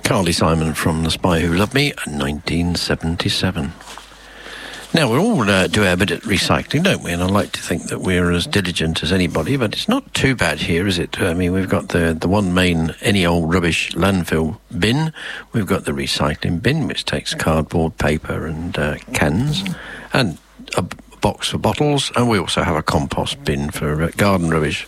Carly Simon from The Spy Who Loved Me, 1977. Now, we all do our bit at recycling, don't we? And I like to think that we're as diligent as anybody, but it's not too bad here, is it? I mean, we've got the one main any old rubbish landfill bin. We've got the recycling bin, which takes cardboard, paper and cans, and a box for bottles, and we also have a compost bin for garden rubbish.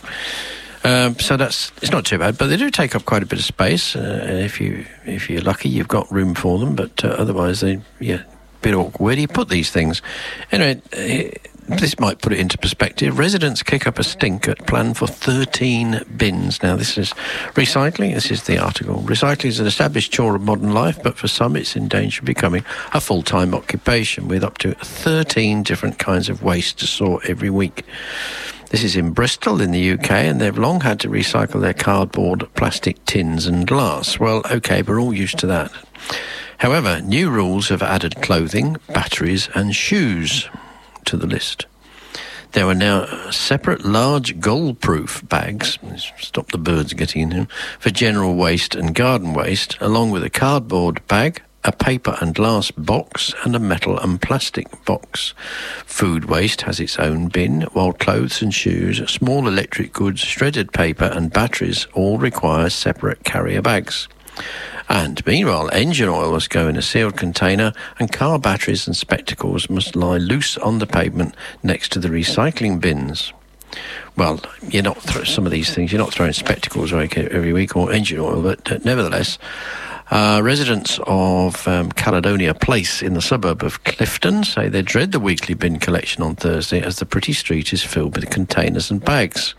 So it's not too bad, but they do take up quite a bit of space. If you're lucky, you've got room for them, but otherwise bit awkward. Where do you put these things? Anyway, this might put it into perspective. Residents kick up a stink at plan for 13 bins. Now, this is recycling. This is the article. Recycling is an established chore of modern life, but for some it's in danger of becoming a full-time occupation with up to 13 different kinds of waste to sort every week. This is in Bristol in the UK, and they've long had to recycle their cardboard, plastic, tins and glass. Well, OK, we're all used to that. However, new rules have added clothing, batteries and shoes to the list. There are now separate large gull-proof bags, stop the birds getting in them, for general waste and garden waste, along with a cardboard bag, a paper and glass box and a metal and plastic box. Food waste has its own bin, while clothes and shoes, small electric goods, shredded paper and batteries all require separate carrier bags. And meanwhile, engine oil must go in a sealed container, and car batteries and spectacles must lie loose on the pavement next to the recycling bins. Well, you're not some of these things, you're not throwing spectacles every week or engine oil, but nevertheless, residents of Caledonia Place in the suburb of Clifton say they dread the weekly bin collection on Thursday as the pretty street is filled with containers and bags.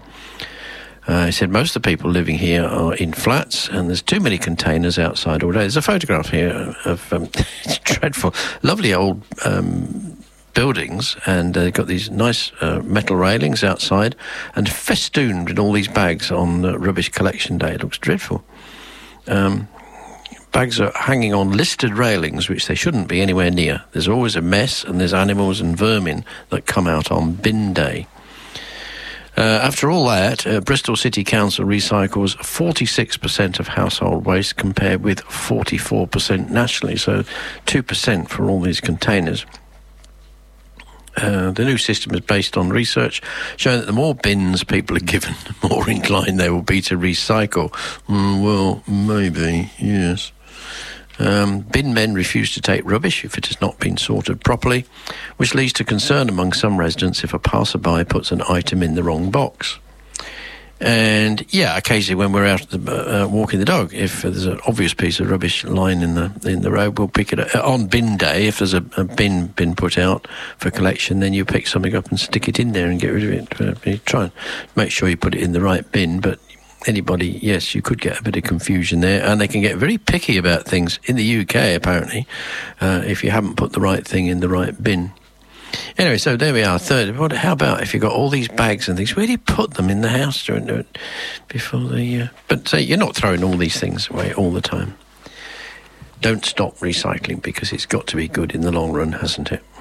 He said most of the people living here are in flats and there's too many containers outside all day. There's a photograph here of it's dreadful, lovely old buildings, and they've got these nice metal railings outside and festooned in all these bags on rubbish collection day. It looks dreadful. Bags are hanging on listed railings, which they shouldn't be anywhere near. There's always a mess, and there's animals and vermin that come out on bin day. After all that, Bristol City Council recycles 46% of household waste compared with 44% nationally, so 2% for all these containers. The new system is based on research showing that the more bins people are given, the more inclined they will be to recycle. Well, maybe, yes. Bin men refuse to take rubbish if it has not been sorted properly, which leads to concern among some residents if a passerby puts an item in the wrong box. And yeah, occasionally when we're out walking the dog, if there's an obvious piece of rubbish lying in the road, we'll pick it up. On bin day, if there's a bin been put out for collection, then you pick something up and stick it in there and get rid of it. You try and make sure you put it in the right bin, but anybody, yes, you could get a bit of confusion there, and they can get very picky about things in the UK, apparently, if you haven't put the right thing in the right bin. Anyway, so there we are, third. How about if you've got all these bags and things, where do you put them in the house before the... But you're not throwing all these things away all the time. Don't stop recycling, because it's got to be good in the long run, hasn't it?